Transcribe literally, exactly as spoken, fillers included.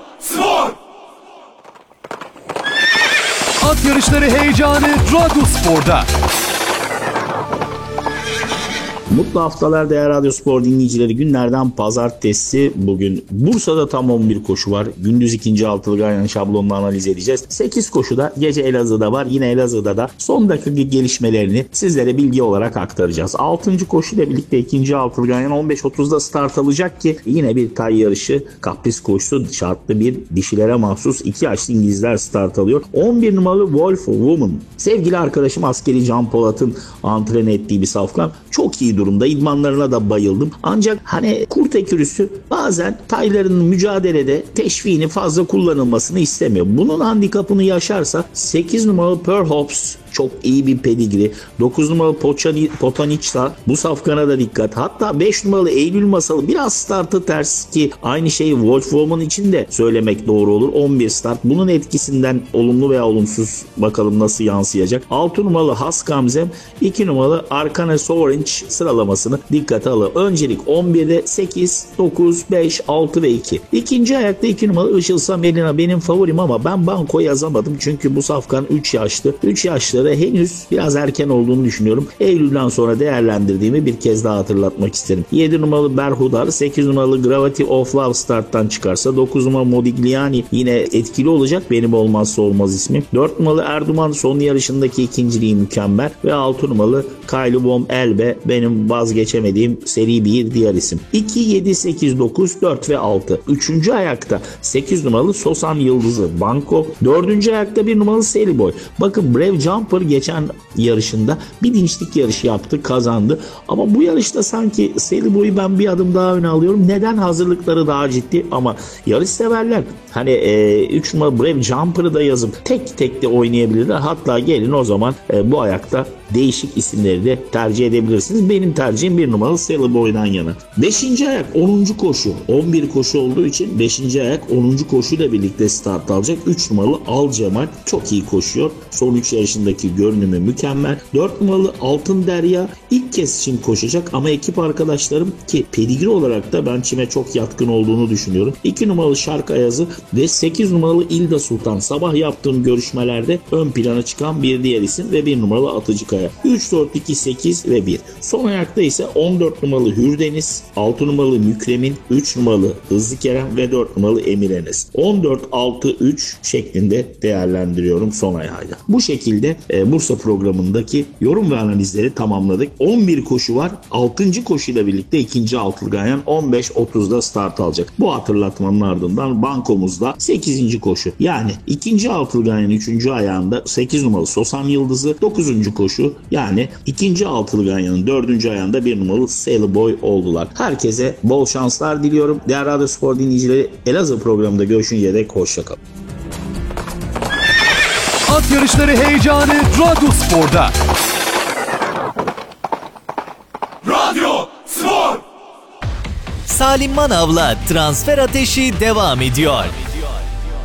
Spor! At yarışları heyecanı Radyo Spor'da. Mutlu haftalar değerli Radyo Spor dinleyicileri. Günlerden pazartesi, bugün Bursa'da tam on bir koşu var. Gündüz ikinci altılı ganyan şablonunu analiz edeceğiz. sekiz koşu da gece Elazığ'da var. Yine Elazığ'da da son dakika gelişmelerini sizlere bilgi olarak aktaracağız. altıncı koşuyla birlikte ikinci altılı ganyan on beş otuzda start alacak ki yine bir tay yarışı, kapris koşusu, şartlı bir dişilere mahsus iki yaşlı İngilizler start alıyor. on bir numaralı Wolf Woman. Sevgili arkadaşım askeri Can Polat'ın antren ettiği bir safkan. Çok iyi durumda. İdmanlarına da bayıldım. Ancak hani kurt ekürüsü bazen taylarının mücadelede teşviğini fazla kullanılmasını istemiyor. Bunun handikapını yaşarsa sekiz numaralı Pearl Hops çok iyi bir pedigri. dokuz numaralı Potanicsa bu safkana da dikkat. Hatta beş numaralı Eylül Masalı biraz startı ters ki aynı şeyi Wolf Woman için de söylemek doğru olur. on bir start. Bunun etkisinden olumlu veya olumsuz bakalım nasıl yansıyacak. altı numaralı Haskamzem, iki numaralı Arkana Orange sıralamasını dikkate alın. Öncelik on birde sekiz, dokuz, beş, altı ve iki. İkinci ayakta iki numaralı Işılsa Melina benim favorim ama ben banko yazamadım. Çünkü bu safkan üç yaşlı. üç yaşlı henüz biraz erken olduğunu düşünüyorum. Eylül'den sonra değerlendirdiğimi bir kez daha hatırlatmak isterim. yedi numaralı Berhudar, sekiz numaralı Gravity of Love starttan çıkarsa, dokuz numaralı Modigliani yine etkili olacak. Benim olmazsa olmaz ismim. dört numaralı Erduman son yarışındaki ikinciliği mükemmel ve altı numaralı Kylie Bom Elbe benim vazgeçemediğim seri bir diğer isim. iki, yedi, sekiz, dokuz, dört ve altı. üçüncü ayakta sekiz numaralı Sosan Yıldızı Banko. dördüncü ayakta bir numaralı Sally Boy. Bakın Brave Jumper geçen yarışında bir dinçlik yarışı yaptı, kazandı. Ama bu yarışta sanki Sally Boy'u ben bir adım daha öne alıyorum. Neden? Hazırlıkları daha ciddi ama yarış severler hani üç e, numaralı Brave Jumper'ı da yazıp tek tek de oynayabilirler. Hatta gelin o zaman e, bu ayakta değişik isimleri de tercih edebilirsiniz. Benim tercihim bir numaralı Sally Boy'dan yana. beşinci ayak onuncu koşu. on bir koşu olduğu için beşinci ayak onuncu koşuyla birlikte start alacak. üç numaralı Al Cemal çok iyi koşuyor. Son üç yarışındaki görünümü mükemmel. dört numaralı Altın Derya ilk kez çim koşacak ama ekip arkadaşlarım ki pedigri olarak da ben çime çok yatkın olduğunu düşünüyorum. iki numaralı Şark Ayazı ve sekiz numaralı İlda Sultan sabah yaptığım görüşmelerde ön plana çıkan bir diğer isim ve bir numaralı Atıcı Kaya. üç, dört, iki, sekiz ve bir. Son ayakta ise on dört numaralı Hürdeniz, altı numaralı Mükremin, üç numaralı Hızlı Kerem ve dört numaralı Emir Enes. on dört, altı, üç şeklinde değerlendiriyorum son ayağıyla. Bu şekilde e, Bursa programındaki yorum ve analizleri tamamladık. on bir koşu var. altıncı koşuyla birlikte ikinci altılı ganyan on beş otuzda start alacak. Bu hatırlatmanın ardından bankomuzda sekizinci koşu. Yani ikinci altılı ganyan üçüncü ayağında sekiz numaralı Sosan Yıldızı, dokuzuncu koşu yani ikinci altılı ganyanın dördüncü ayağında bir numaralı Sally Boy oldular. Herkese bol şanslar diliyorum. Değerli Radyo Spor dinleyicileri, Elazığ programında görüşünceye dek hoşçakalın. At yarışları heyecanı Radyo Spor'da. Radyo Spor! Salim Manav'la Transfer Ateşi devam ediyor.